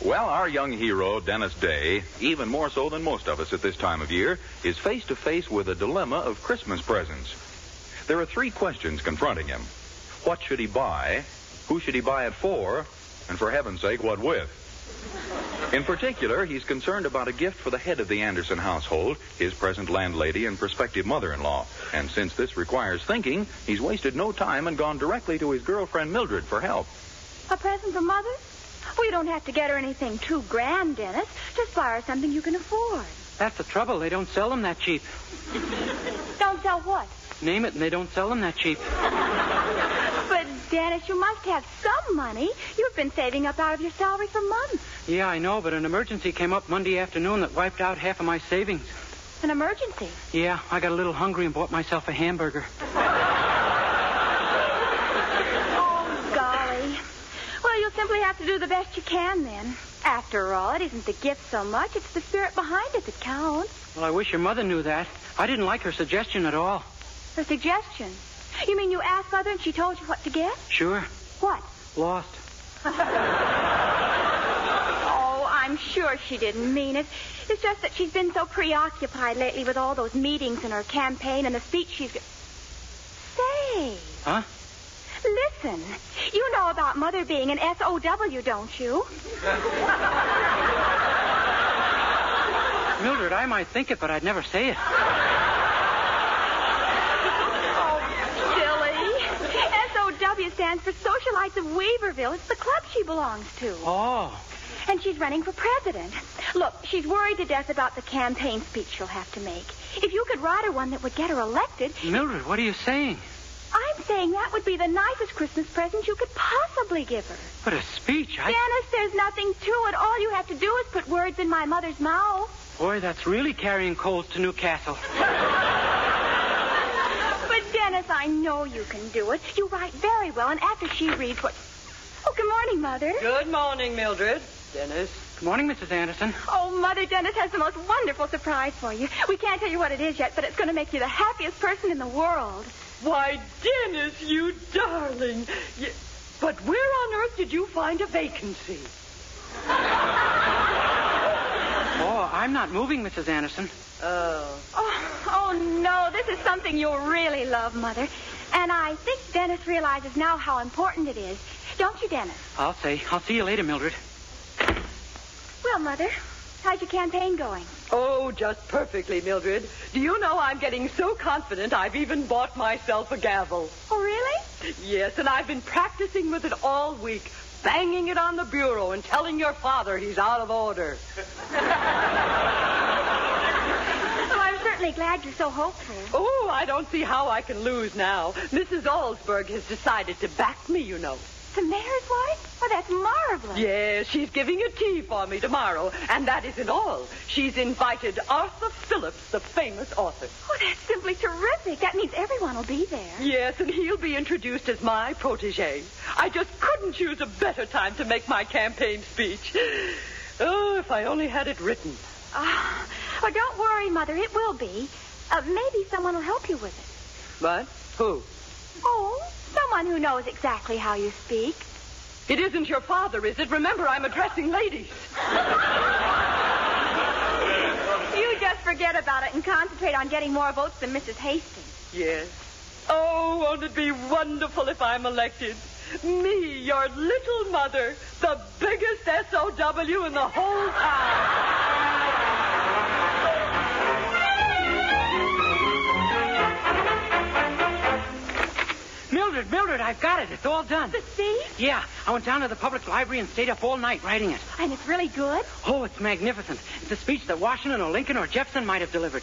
Well, our young hero, Dennis Day, even more so than most of us at this time of year, is face to face with a dilemma of Christmas presents. There are 3 questions confronting him. What should he buy? Who should he buy it for? And for heaven's sake, what with? In particular, he's concerned about a gift for the head of the Anderson household, his present landlady and prospective mother-in-law. And since this requires thinking, he's wasted no time and gone directly to his girlfriend Mildred for help. A present for Mother? Well, you don't have to get her anything too grand, Dennis. Just buy her something you can afford. That's the trouble. They don't sell them that cheap. Don't sell what? Name it, and they don't sell them that cheap. But, Dennis, you must have some money. You've been saving up out of your salary for months. Yeah, I know, but an emergency came up Monday afternoon that wiped out half of my savings. An emergency? Yeah, I got a little hungry and bought myself a hamburger. Oh, golly. Well, you'll simply have to do the best you can, then. After all, it isn't the gift so much. It's the spirit behind it that counts. Well, I wish your mother knew that. I didn't like her suggestion at all. Her suggestion? You mean you asked Mother and she told you what to get? Sure. What? Lost. Oh, I'm sure she didn't mean it. It's just that she's been so preoccupied lately with all those meetings and her campaign and the speech she's... Say. Huh? Listen, you know about Mother being an SOW, don't you? Mildred, I might think it, but I'd never say it. SOW stands for Socialites of Weaverville. It's the club she belongs to. Oh. And she's running for president. Look, she's worried to death about the campaign speech she'll have to make. If you could write her one that would get her elected... Mildred, what are you saying? I'm saying that would be the nicest Christmas present you could possibly give her. But a speech, Dennis, there's nothing to it. All you have to do is put words in my mother's mouth. Boy, that's really carrying coals to Newcastle. Dennis, I know you can do it. You write very well, and after she reads what... Oh, good morning, Mother. Good morning, Mildred. Dennis. Good morning, Mrs. Anderson. Oh, Mother, Dennis has the most wonderful surprise for you. We can't tell you what it is yet, but it's going to make you the happiest person in the world. Why, Dennis, you darling. But where on earth did you find a vacancy? Oh, I'm not moving, Mrs. Anderson. Oh, no, this is something you'll really love, Mother. And I think Dennis realizes now how important it is. Don't you, Dennis? I'll see you later, Mildred. Well, Mother, how's your campaign going? Oh, just perfectly, Mildred. Do you know I'm getting so confident I've even bought myself a gavel. Oh, really? Yes, and I've been practicing with it all week, banging it on the bureau and telling your father he's out of order. I'm glad you're so hopeful. Oh, I don't see how I can lose now. Mrs. Alsberg has decided to back me, you know. The mayor's wife? Oh, that's marvelous. Yes, she's giving a tea for me tomorrow. And that isn't all. She's invited Arthur Phillips, the famous author. Oh, that's simply terrific. That means everyone will be there. Yes, and he'll be introduced as my protege. I just couldn't choose a better time to make my campaign speech. Oh, if I only had it written. Oh, don't worry, Mother. It will be. Maybe someone will help you with it. What? Who? Oh, someone who knows exactly how you speak. It isn't your father, is it? Remember, I'm addressing ladies. You just forget about it and concentrate on getting more votes than Mrs. Hastings. Yes. Oh, won't it be wonderful if I'm elected? Me, your little mother, the biggest SOW in the whole town. Mildred, I've got it. It's all done. The speech? Yeah, I went down to the public library and stayed up all night writing it. And it's really good? Oh, it's magnificent. It's a speech that Washington or Lincoln or Jefferson might have delivered.